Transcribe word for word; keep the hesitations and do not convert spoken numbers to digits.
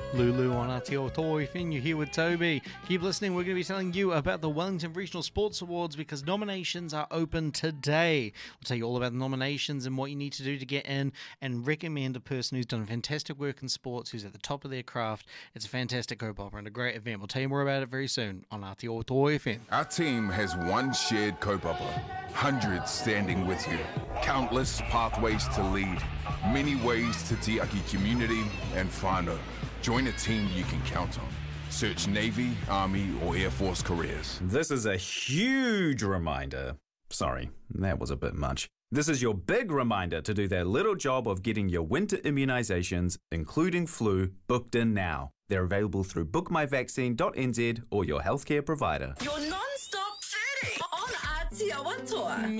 Lulu on Aotearoa F M, you're here with Toby. Keep listening, we're going to be telling you about the Wellington Regional Sports Awards because nominations are open today. We'll tell you all about the nominations and what you need to do to get in and recommend a person who's done fantastic work in sports, who's at the top of their craft. It's a fantastic group opera and a great event. We'll tell you more about it very soon on Aotearoa F M. Our team has one shared kaupapa, hundreds standing with you, countless pathways to lead, many ways to te aki community and whānau. Join a team you can count on. Search Navy, Army or Air Force careers. This is a huge reminder. Sorry, that was a bit much. This is your big reminder to do that little job of getting your winter immunisations, including flu, booked in now. They're available through book my vaccine dot n z or your healthcare provider. Your non-stop city on Aotearoa.